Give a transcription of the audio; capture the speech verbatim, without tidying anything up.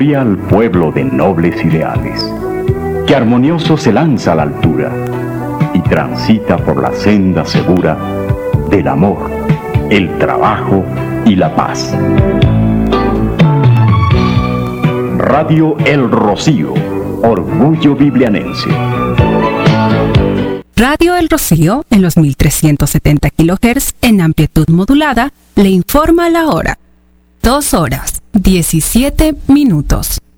Gloria al pueblo de nobles ideales, que armonioso se lanza a la altura y transita por la senda segura del amor, el trabajo y la paz. Radio El Rocío, orgullo biblianense. Radio El Rocío, en los mil trescientos setenta kilohertz en amplitud modulada, le informa la hora. Dos horas, diecisiete minutos.